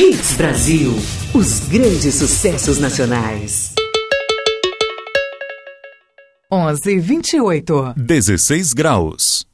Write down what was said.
Hits Brasil, os grandes sucessos nacionais. 11:28. 16 graus.